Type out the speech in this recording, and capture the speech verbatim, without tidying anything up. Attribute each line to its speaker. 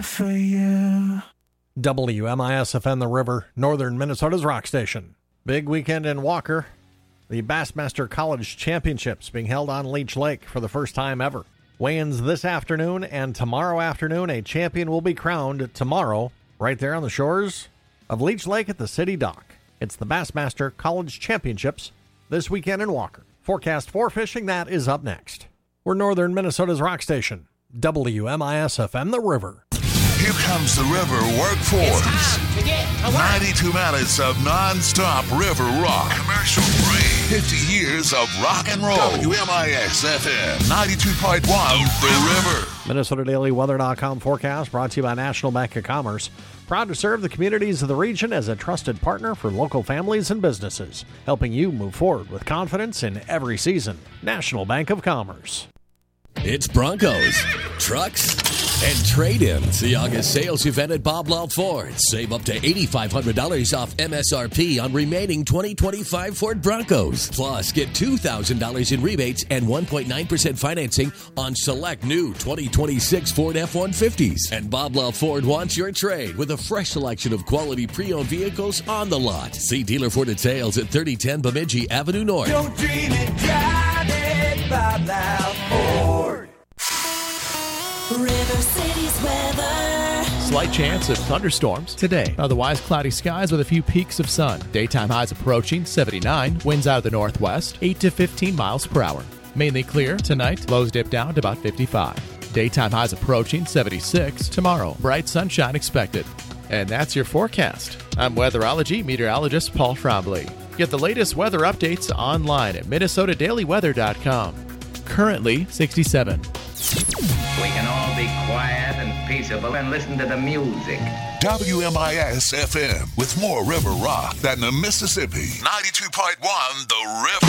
Speaker 1: For you.
Speaker 2: W M I S F M The River, Northern Minnesota's rock station. Big weekend in Walker. The Bassmaster College Championships being held on Leech Lake for the first time ever. Weigh-ins this afternoon and tomorrow afternoon. A champion will be crowned tomorrow right there on the shores of Leech Lake at the City Dock. It's the Bassmaster College Championships this weekend in Walker. Forecast for fishing, that is up next. We're Northern Minnesota's rock station. W M I S F M The River.
Speaker 3: Here comes the River Workforce. ninety-two minutes of non-stop river rock. Commercial free. fifty years of rock and roll. W M I S F M ninety-two point one, The River.
Speaker 2: Minnesota Daily Weather dot com forecast brought to you by National Bank of Commerce. Proud to serve the communities of the region as a trusted partner for local families and businesses, helping you move forward with confidence in every season. National Bank of Commerce.
Speaker 4: It's Broncos, trucks, and trade-ins. The August sales event at Bob Law Ford. Save up to eight thousand five hundred dollars off M S R P on remaining twenty twenty-five Ford Broncos. Plus, get two thousand dollars in rebates and one point nine percent financing on select new twenty twenty-six Ford F one fifties. And Bob Law Ford wants your trade with a fresh selection of quality pre-owned vehicles on the lot. See dealer for details at thirty ten Bemidji Avenue North.
Speaker 1: Don't dream it, drive it, Bob Law Ford.
Speaker 5: River City's weather.
Speaker 6: Slight chance of thunderstorms today. Otherwise, cloudy skies with a few peaks of sun. Daytime highs approaching seventy-nine. Winds out of the northwest, eight to fifteen miles per hour. Mainly clear tonight. Lows dip down to about fifty-five. Daytime highs approaching seventy-six. Tomorrow, bright sunshine expected. And that's your forecast. I'm weatherology meteorologist Paul Trombley. Get the latest weather updates online at Minnesota Daily Weather dot com. Currently sixty-seven.
Speaker 7: We can all be quiet and peaceable and listen to the music.
Speaker 3: W M I S F M with more river rock than the Mississippi. ninety-two point one, The River.